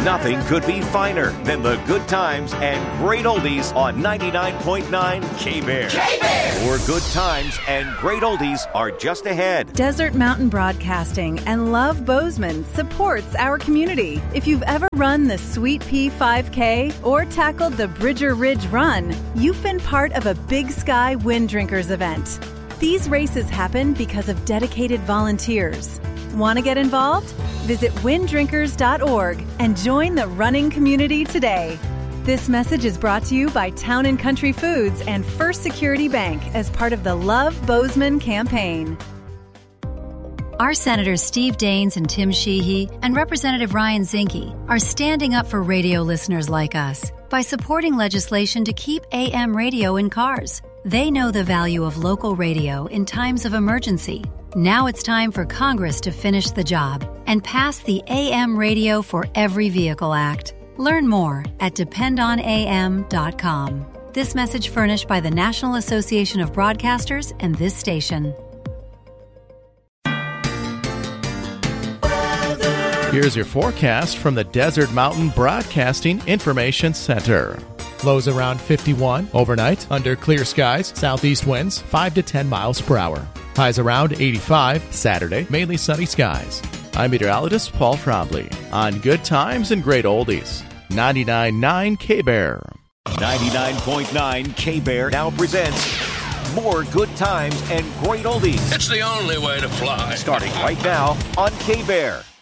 Nothing could be finer than the good times and great oldies on 99.9 K-Bear. More good times and great oldies are just ahead. Desert Mountain Broadcasting and Love Bozeman supports our community. If you've ever run the Sweet Pea 5K or tackled the Bridger Ridge Run, you've been part of a Big Sky Wind Drinkers event. These races happen because of dedicated volunteers. Want to get involved? Visit winddrinkers.org and join the running community today. This message is brought to you by Town and Country Foods and First Security Bank as part of the Love Bozeman campaign. Our Senators Steve Daines and Tim Sheehy and Representative Ryan Zinke are standing up for radio listeners like us by supporting legislation to keep AM radio in cars. They know the value of local radio in times of emergency. Now it's time for Congress to finish the job and pass the AM Radio for Every Vehicle Act. Learn more at dependonam.com. This message furnished by the National Association of Broadcasters and this station. Here's your forecast from the Desert Mountain Broadcasting Information Center. Lows around 51 overnight, under clear skies, southeast winds 5 to 10 miles per hour. Highs around 85 Saturday, mainly sunny skies. I'm meteorologist Paul Trombley on Good Times and Great Oldies. 99.9 K-Bear. 99.9 K-Bear now presents more Good Times and Great Oldies. It's the only way to fly. Starting right now on K-Bear.